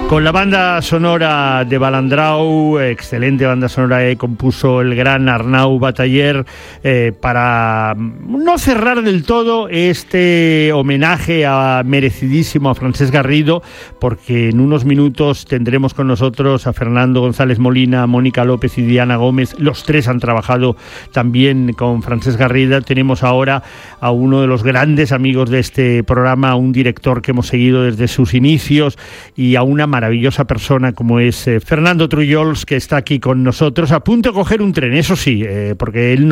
Con la banda sonora de Balandrau, excelente banda sonora que compuso el gran Arnau Bataller, para no cerrar del todo este homenaje merecidísimo a Francesc Garrido, porque en unos minutos tendremos con nosotros a Fernando González Molina, Mónica López y Diana Gómez. Los tres han trabajado también con Francesc Garrido. Tenemos ahora a uno de los grandes amigos de este programa, un director que hemos seguido desde sus inicios, y a una maravillosa persona como es Fernando Trullols, que está aquí con nosotros, a punto de coger un tren, eso sí, porque él